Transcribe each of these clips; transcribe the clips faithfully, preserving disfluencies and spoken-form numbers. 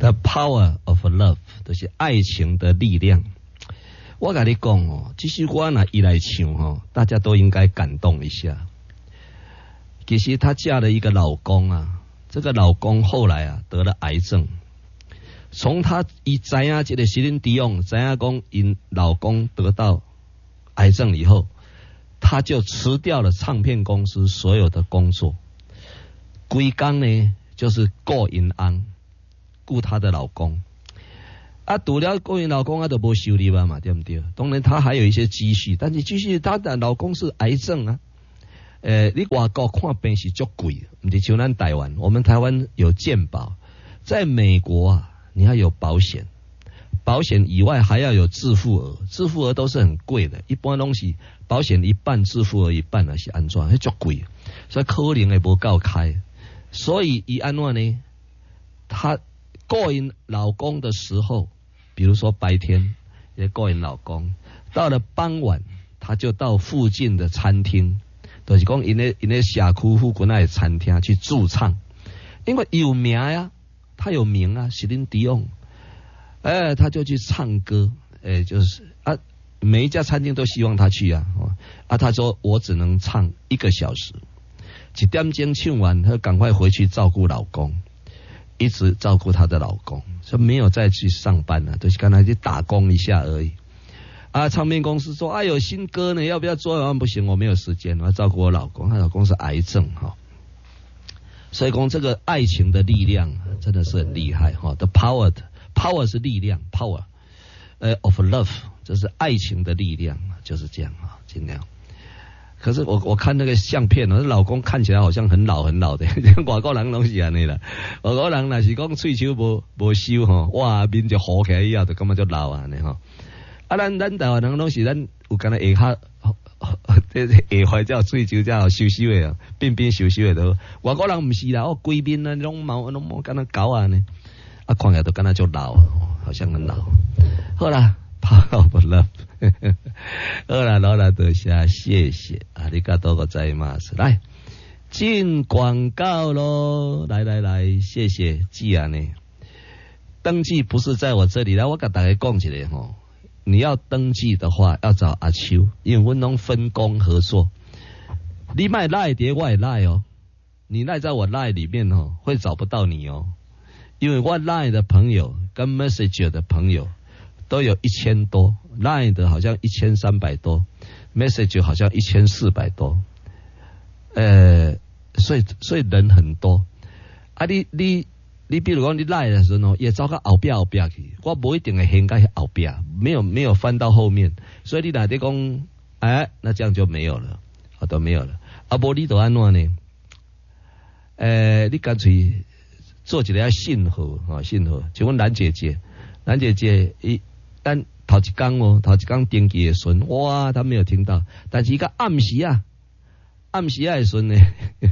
The power of love， 就是爱情的力量。我跟你讲哦，这首歌呢一来唱哦，大家都应该感动一下。其实她嫁了一个老公啊，这个老公后来啊得了癌症。从她一知影这个席琳迪翁知影讲因老公得到癌症以后，她就辞掉了唱片公司所有的工作，规工呢就是顾因翁，顾她的老公。啊，除了顾因老公啊，都无收入啊嘛，对不对？当然她还有一些积蓄，但是积蓄她的老公是癌症啊。呃，你外国看病是足贵，不是像咱台湾，我们台湾有健保，在美国啊，你要有保险，保险以外还要有自付额，自付额都是很贵的，一般东西保险一半，自付额一半啊是安怎？那足贵，所以可能会无够开，所以伊安怎呢？她顾因老公的时候，比如说白天也顾因老公，到了傍晚，她就到附近的餐厅。就是讲，因咧因咧社区附近那的餐厅去驻唱，因为有名呀，他有名啊，席琳迪翁，哎，他就去唱歌，哎，就是啊，每一家餐厅都希望他去啊，啊，他说我只能唱一个小时，几点钟唱完，他赶快回去照顾老公，一直照顾她的老公，所以没有再去上班了，就是刚才去打工一下而已。啊！唱片公司说：“啊，有新歌呢，要不要做？”啊，不行，我没有时间，我要照顾我老公。她老公是癌症哈，所以讲这个爱情的力量真的是很厉害哈。The power, power 是力量 ，power， 呃 of love 就是爱情的力量，就是这样啊，尽量。可是我我看那个相片呢，老公看起来好像很老很老的，外国人拢是安尼啦。外国人若是讲喙鬚无无修吼，哇，面就好起来以后，就感觉就老啊呢吼。啊，咱咱台湾人拢是咱有干那下骹，这下踝才喙鬚才修修的啊，变变修修的都。外国人唔是啦，哦，规面啊，拢毛拢毛干那狗啊呢，啊，看起来都干那就老啊，好像很老。好啦，power of love， 好啦，老啦，多谢，谢谢，啊，你噶多个在吗？来进广告咯，来来来，谢谢，记啊呢。登记不是在我这里，来我跟大家讲一下吼。你要登记的话，要找阿秋，因为我们分工合作。你卖赖碟，我也赖哦。你赖在我赖里面哦，会找不到你哦。因为我赖的朋友跟 Messenger 的朋友都有一千多，赖的好像一千三百多 ，Messenger 好像一千四百多。呃，所以所以人很多。啊，你你。你比如讲你赖的时候，也走到后边后边去，我不一定会掀到后边，没有没有翻到后面，所以你来得讲，哎，那这样就没有了，好都没有了。啊，无你都安怎呢？呃，你干脆做一个信号啊，信号，就阮兰姐姐，兰姐姐一但头一天哦，头一天登记的时阵，哇，他没有听到，但是一个暗时啊，暗时啊的时阵呢。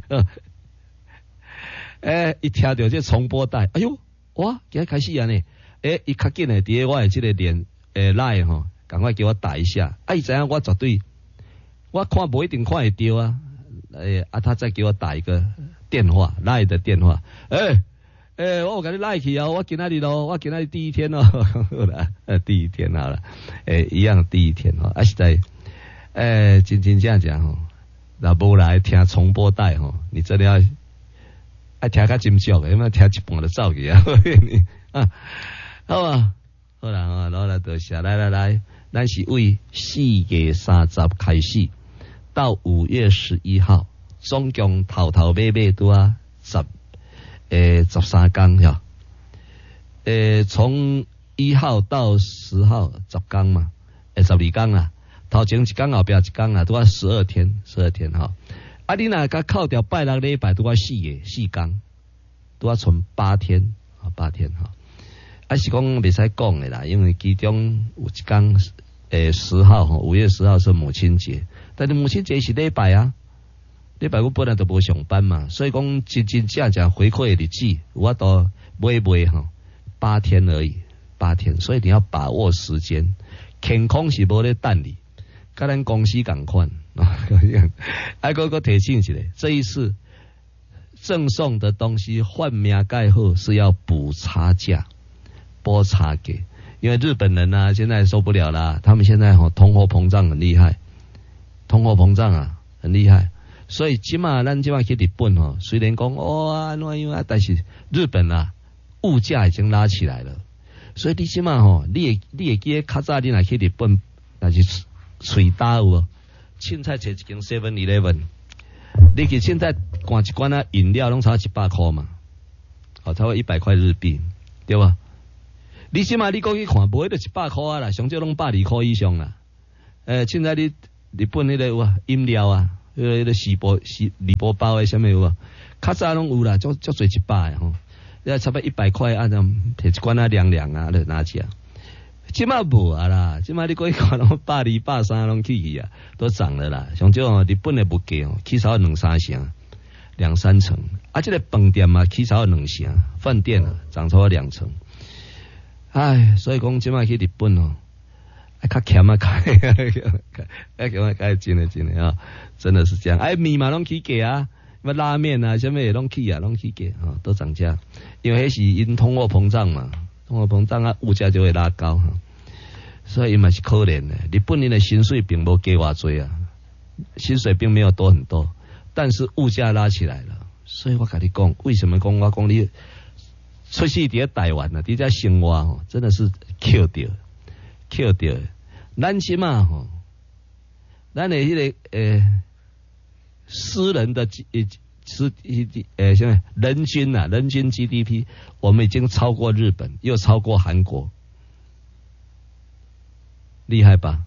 诶，一听到这重播带，哎呦，哇，今日开始啊呢，诶，伊较紧诶，伫我诶即个连诶 line 吼，赶快给我打一下。啊，伊知影我绝对，我看不一定看会到啊。诶，啊，他再给我打一个电话 line 的电话。诶诶，我有甲你 like 去哦，我今仔日咯，我今仔日第一天咯，好啦，呃，第一天好了，诶，一样第一天吼，啊是在，诶，真真正正吼，若无来听重播带吼，你真的要。爱听较真少嘅，因为听一半就走去啊！啊，好啊，好啦，啊，攞嚟多謝，來來來，咱是為四月三十開始到五月十一號，總共頭頭尾尾都啊十誒十三天呀，誒從一號到十號十天嘛，誒十二天啦，頭前一天後邊一天啦，都啊十二天，十二天哈。啊，你若甲扣掉拜六禮拜都要四個四天，都要存八天啊，八天哈。啊是講未使講的啦，因為其中有一天誒十號吼，五月十號是母親節，但是母親節是禮拜啊，禮拜我本來都無上班嘛，所以講真真正正回饋的日子，我都買買吼八天而已，八天，所以你要把握時間，健康是無咧等你，甲咱公司共款。还个个提醒起来，这一次赠送的东西换名盖后是要补差價， 波差给，因为日本人啊现在受不了啦，他们现在吼通货膨胀很厉害，通货膨胀啊很厉害，所以起码咱起码去日本吼，虽然讲哇那样啊，但是日本啊物价已经拉起来了，所以你起码吼，你会你会记得较早你若去日本，那是喙打有无？凊彩找一间 seven eleven， 你去凊彩灌一罐啊饮料拢差一百块嘛，哦，差不多一百块日币，对吧？你起码你过去看，无迄个一百块啊啦，上少拢百二块以上啦。诶，凊彩你日本迄个有啊饮料啊，迄个迄个士波士利波包诶，啥物有啊？较早拢有啦，足足侪一百吼，你差不多一百块啊，咁摕一罐啊凉凉啊，就拿起啊。即马无啊啦，即马你过去看拢百二、百三拢起去啊，都涨了啦。上少哦，日本诶物价哦，起少两三成，两三成。啊，这个饭店嘛，起少两成，饭店啊，涨超过两成。唉，所以讲即马去日本哦，爱较俭啊，开，爱俭啊，开，真诶真诶啊，真的是这样。哎，面嘛拢起价啊，什么拉面啊，什么拢起啊，拢起价啊，都涨价，因为迄是因通货膨胀嘛。通货膨胀啊，物价就会拉高哈，所以嘛是可怜的。日本人的薪水并无加偌多啊，薪水并没有多很多，但是物价拉起来了。所以我跟你讲，为什么讲我讲你出世伫台湾啊，伫遮生活吼，真的是扣掉，扣掉。咱起码吼，咱的迄、那个呃私人的呃。是呃，现在人均啊，人均 G D P， 我们已经超过日本，又超过韩国，厉害吧？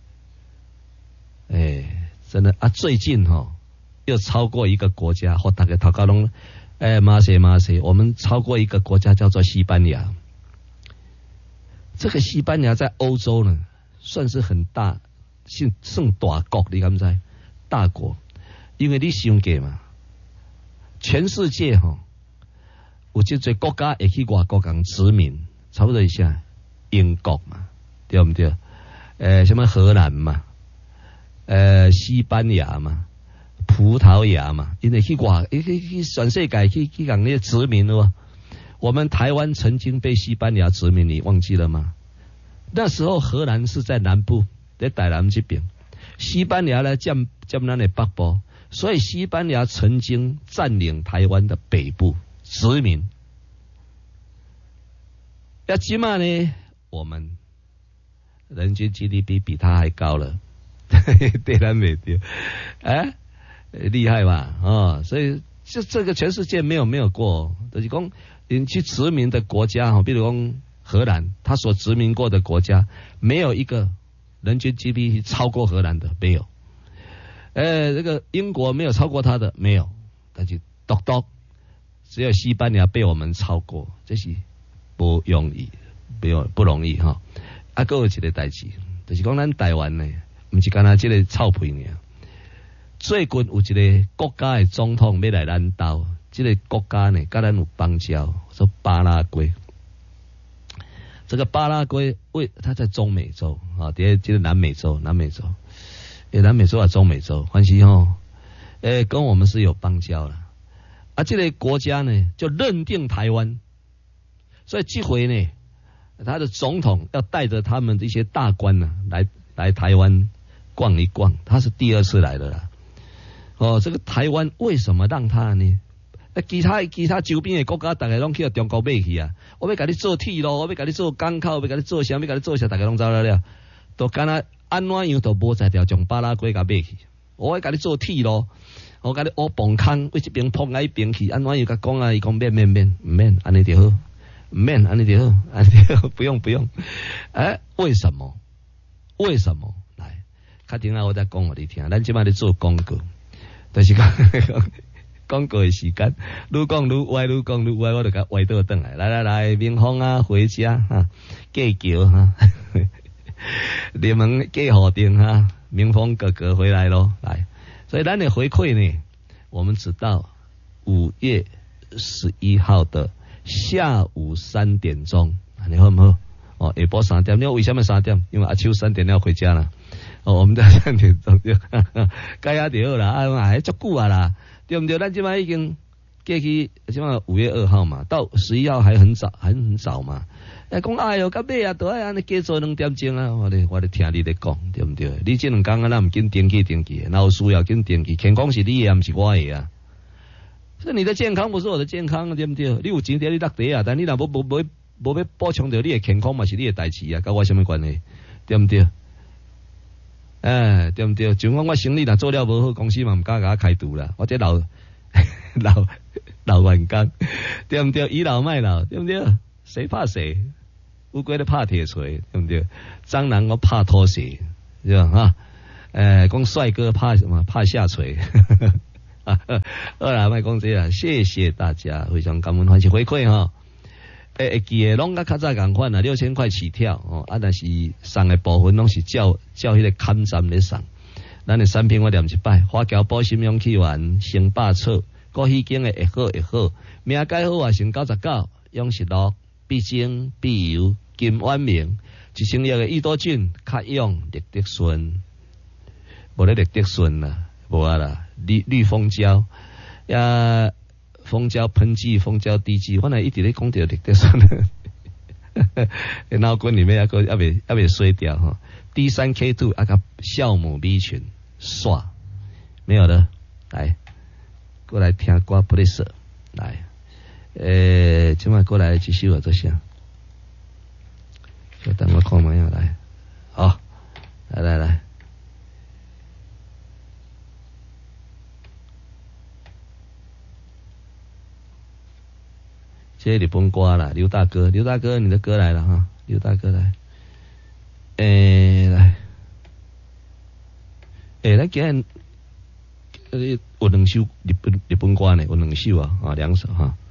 哎，真的啊，最近哈、哦、又超过一个国家，或大概头家拢，哎，马谁马谁，我们超过一个国家叫做西班牙。这个西班牙在欧洲呢，算是很大，算算大国，你敢知？大国，因为你想过嘛。全世界哈、哦，有这些国家会去外国讲殖民，差不多一下英国嘛，对不对？呃，什么荷兰嘛，呃，西班牙嘛，葡萄牙嘛，因为去外去去全世界去去讲那些殖民了。我们台湾曾经被西班牙殖民，你忘记了吗？那时候荷兰是在南部，在台南这边，西班牙呢占占咱的北部。所以西班牙曾经占领台湾的北部殖民，要起码呢，我们人均 G D P 比他还高了，对咱没对，哎，厉害吧？哦，所以这这个全世界没有没有过，就是讲你去殖民的国家哈，比如讲荷兰，他所殖民过的国家，没有一个人均 G D P 超过荷兰的，没有。呃，这个英国没有超过他的，没有，但是独独只有西班牙被我们超过，这是不容易，不容不容易哈。啊，还有一个代志，就是讲咱台湾呢，不是干那这个臭屁呢。最近有一个国家的总统要来咱岛，这个国家呢，跟咱有邦交，说巴拉圭。这个巴拉圭为它在中美洲啊，在这个南美洲，南美洲。诶，南美洲啊，中美洲，关系吼，诶，跟我们是有邦交了。啊，这个国家呢，就认定台湾，所以这回呢，他的总统要带着他们这些大官呢、啊，来来台湾逛一逛，他是第二次来的啦。哦，这个台湾为什么让他呢？其他其他周边的国家，大家拢去中国买去啊！我要给你做铁路，我要给你做港口，我要给你做啥，要给你做啥，大家拢走了了，都干那。安怎样都无在条从巴拉圭甲买去，我甲你做铁路，我甲你挖崩坑，为这边碰那一边去，安怎样甲讲啊？伊讲免免免，唔免，安尼就好，唔免，安尼就好，安尼就好，不用不用。哎，为什么？为什么？来，较顶下我再讲互你听，咱即摆咧做广告，就是讲广告的时间，愈讲愈歪，愈讲愈歪，我就甲歪倒转来，来来来，明峰啊，回家哈，过桥哈。你们给好定哈，明峰哥哥回来咯，来，所以咱的回馈呢，我们只到五月十一号的下午三点钟，你好唔好？哦，下晡三点，你为什么三点？因为阿秋三点要回家了，哦，我们在三点钟就该下就好啦，啊，还足久啊啦，对不对？咱今摆已经过去，今摆五月二号嘛，到十一号还很早，还很早嘛。 哎，讲哎哟，到尾啊，都爱安尼加做两点钟啊！我咧，我咧听你咧讲，对毋对？你这两工啊，咱毋紧登记登记，然后需要紧登记，健康是你的，毋是我的啊。所以你的健康不是我的健康，对毋对？你有钱伫你落地啊，但你若无无无无要补充着你的健康嘛，是你的代志啊，甲我什么关系？对毋对？哎，对毋对？就讲我生意若做了无好，公司嘛毋敢甲我开除啦，我这老老老员工，对毋对？倚老卖老，对毋对？谁怕谁？乌龟咧怕铁锤，对不对？蟑螂我怕拖鞋，对吧？哈，呃，讲帅哥怕什么？怕下垂。啊，好啦，卖讲这啦，谢谢大家，非常感恩，欢喜回馈哈。诶，会记诶，拢甲较早共款啦，六千块起跳哦。啊，但是送诶部分拢是照照迄个砍站咧送。咱诶产品我念一摆，花椒保心氧气丸、生百草、枸杞精诶会好会好，名改好啊，成九十九，养实乐。必精必油金丸明，一成药的益多菌，较用绿德顺，无咧绿德顺啦，无啊啦，绿绿蜂胶，呀，蜂胶喷剂、蜂胶滴剂，我乃一直咧讲着绿德顺，脑筋里面还个还未还未衰掉哈 ，D 三 K 二 啊个酵母 B 群刷，没有了，来，过来听歌不咧说，来。诶，今晚过来继续我这些，就等我看嘛样来，好，来来来，这日本歌啦，刘大哥，刘大哥，你的歌来了哈，刘大哥来，诶，来，诶，来今日呃有两首日本日本歌呢，有两首啊，啊两首哈。